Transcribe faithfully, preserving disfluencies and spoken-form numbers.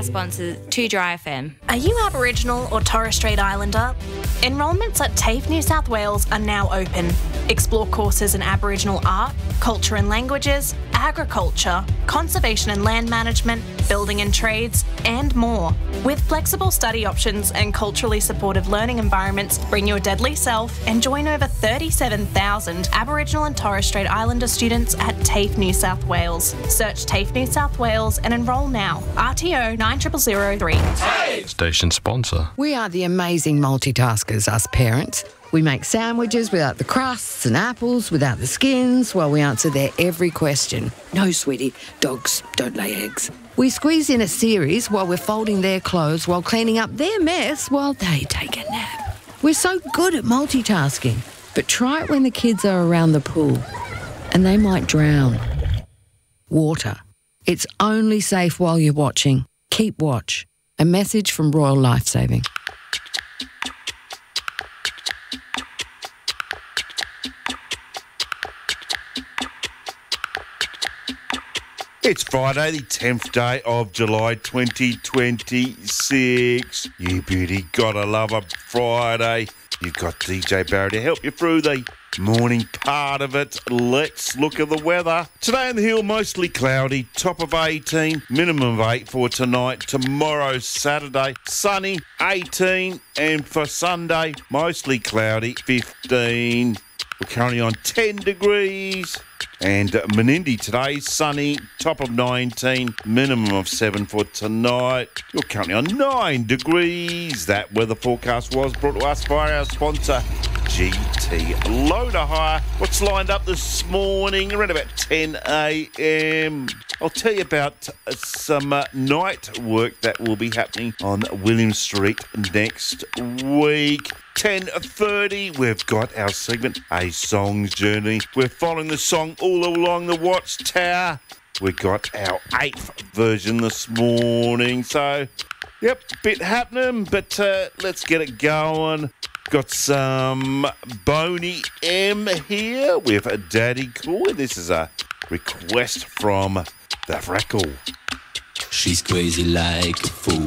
our sponsor, two Dry F M. Are you Aboriginal or Torres Strait Islander? Enrolments at TAFE New South Wales are now open. Explore courses in Aboriginal art, culture and languages, agriculture, conservation and land management, building and trades, and more. With flexible study options and culturally supportive learning environments, bring your deadly self and join over thirty-seven thousand Aboriginal and Torres Strait Islander students at TAFE New South Wales. Search TAFE New South Wales and enrol now. R T O nine zero zero zero three. Station sponsor. We are the amazing multitaskers, us parents. We make sandwiches without the crusts and apples without the skins while we answer their every question. No, sweetie, dogs don't lay eggs. We squeeze in a series while we're folding their clothes while cleaning up their mess while they take a nap. We're so good at multitasking, but try it when the kids are around the pool and they might drown. Water. It's only safe while you're watching. Keep watch. A message from Royal Lifesaving. It's Friday, the tenth day of July twenty twenty-six. You beauty, gotta love a Friday. You've got D J Barry to help you through the morning part of it. Let's look at the weather. Today on the hill, mostly cloudy, top of eighteen, minimum of eight for tonight. Tomorrow, Saturday, sunny, eighteen, and for Sunday, mostly cloudy, fifteen. We're currently on ten degrees. And Menindee today, sunny, top of nineteen, minimum of seven for tonight. You're currently on nine degrees. That weather forecast was brought to us by our sponsor, G T Loader Hire. What's lined up this morning around about ten a m? I'll tell you about some uh, night work that will be happening on William Street next week. ten thirty, we've got our segment, A Song's Journey. We're following the song all along the Watchtower. We've got our eighth version this morning. So, yep, bit happening, but uh, let's get it going. Got some Boney M here with Daddy Cool. This is a request from the Freckle. She's crazy like a fool.